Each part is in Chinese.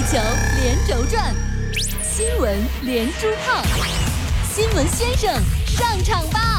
球连轴转，新闻连珠炮，新闻先生上场吧！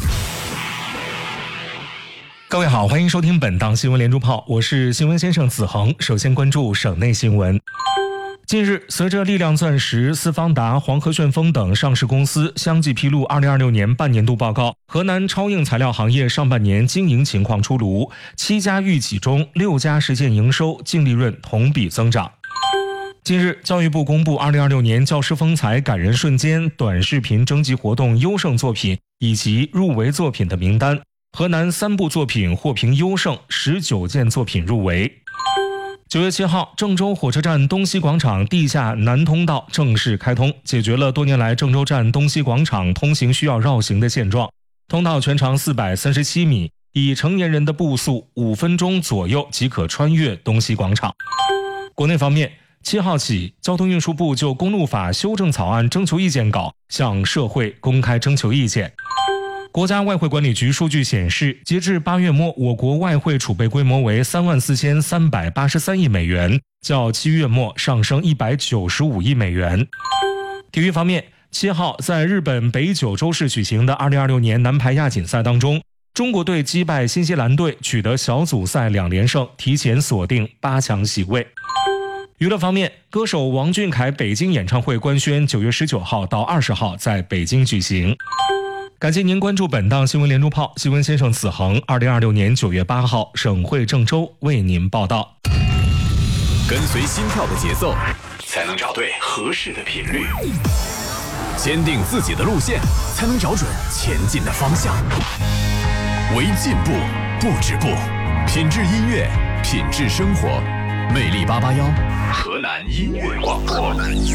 各位好，欢迎收听本档新闻连珠炮，我是新闻先生子恒。首先关注省内新闻。近日，随着力量钻石、斯方达、黄河旋风等上市公司相继披露2026年半年度报告，河南超硬材料行业上半年经营情况出炉，7家预企中6家实现营收、净利润同比增长。近日，教育部公布2026年教师风采感人瞬间短视频征集活动优胜作品以及入围作品的名单，河南3部作品获评优胜，19件作品入围。9月7号，郑州火车站东西广场地下南通道正式开通，解决了多年来郑州站东西广场通行需要绕行的现状。通道全长437米，以成年人的步速5分钟左右即可穿越东西广场。国内方面，7号起，交通运输部就公路法修正草案征求意见稿向社会公开征求意见。国家外汇管理局数据显示，截至8月末，我国外汇储备规模为34383亿美元，较7月末上升195亿美元。体育方面，7号在日本北九州市举行的2026年男排亚锦赛当中，中国队击败新西兰队，取得小组赛2连胜，提前锁定8强席位。娱乐方面，歌手王俊凯北京演唱会官宣9月19号到20号在北京举行。感谢您关注本档新闻连珠炮，新闻先生子恒2026年9月8号省会郑州为您报道。 跟随心跳的节奏，才能找对合适的频率；坚定自己的路线，才能找准前进的方向。为进步不止步，品质音乐，品质生活。魅力881，河南音乐广播。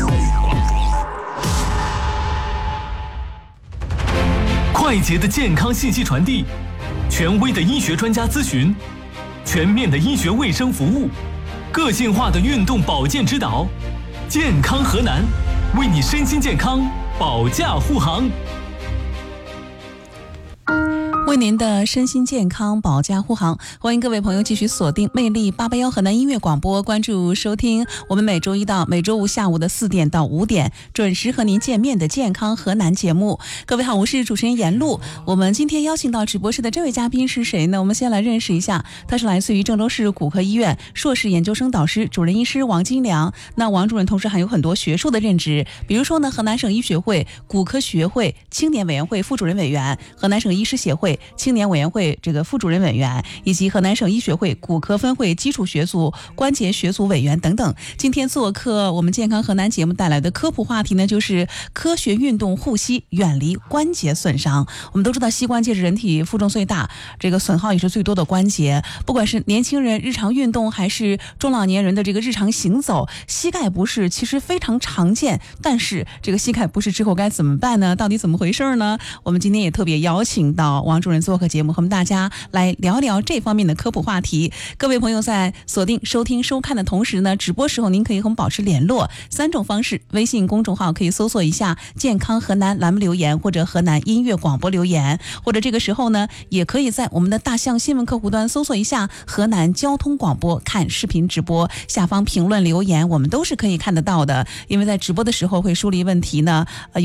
快捷的健康信息传递，权威的医学专家咨询，全面的医学卫生服务，个性化的运动保健指导，健康河南，为你身心健康保驾护航。 为您的身心健康保驾护航，欢迎各位朋友继续锁定魅力881河南音乐广播，关注收听我们每周一到每周五下午的4点到5点准时和您见面的健康河南节目。各位好，我是主持人严璐。我们今天邀请到直播室的这位嘉宾是谁呢？我们先来认识一下，他是来自于郑州市骨科医院硕士研究生导师、主任医师王金良。那王主任同时还有很多学术的任职，比如说呢，河南省医学会骨科学会青年委员会副主任委员，河南省医师协会青年委员会副主任委员，以及河南省医学会骨科分会基础学组、关节学组委员等等。今天做客我们健康河南节目带来的科普话题呢，就是科学运动护膝，远离关节损伤。我们都知道，膝关节是人体负重最大、损耗也是最多的关节。不管是年轻人日常运动，还是中老年人的日常行走，膝盖不适其实非常常见。但是膝盖不适之后该怎么办呢？到底怎么回事呢？我们今天也特别邀请到王主任做客节目，和我们大家来聊聊这方面的科普话题。各位朋友在锁定收听收看的同时呢，直播时候您可以和我们保持联络，3种方式：微信公众号可以搜索一下健康河南栏目留言，或者河南音乐广播留言，或者这个时候呢也可以在我们的大象新闻客户端搜索一下河南交通广播，看视频直播，下方评论留言我们都是可以看得到的。因为在直播的时候会梳理问题呢